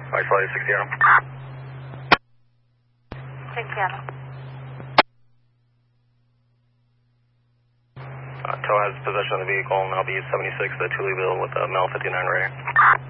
Mike Flight 6 Seattle. 6 Seattle. Tow has possession of the vehicle and I'll be 76 at Tullyville with a Mel 59 radar.